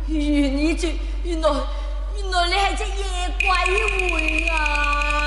原來你係隻夜鬼魂啊！